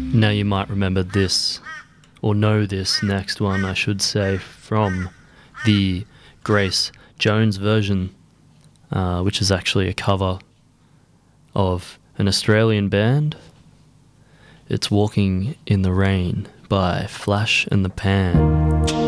Now you might remember this, or know this next one, I should say, from the Grace Jones version, which is actually a cover of an Australian band. It's Walking in the Rain by Flash and the Pan.